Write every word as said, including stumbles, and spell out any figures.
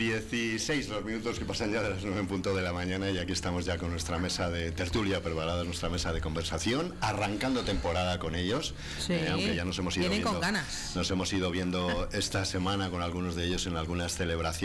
dieciséis los minutos que pasan ya de las nueve en punto de la mañana, y aquí estamos ya con nuestra mesa de tertulia preparada, nuestra mesa de conversación, arrancando temporada con ellos, sí, eh, aunque ya nos hemos ido vienen viendo, con ganas. Nos hemos ido viendo esta semana con algunos de ellos en algunas celebraciones.